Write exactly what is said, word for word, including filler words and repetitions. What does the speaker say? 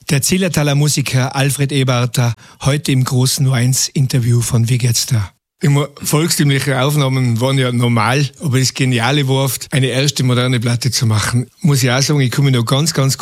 Der Zillertaler Musiker Alfred Eberharter, heute im großen Nu eins Interview von Wie geht's da? Immer volkstümliche Aufnahmen waren ja normal, aber das Geniale war oft, eine erste moderne Platte zu machen. Muss ich auch sagen, ich kann mich noch ganz, ganz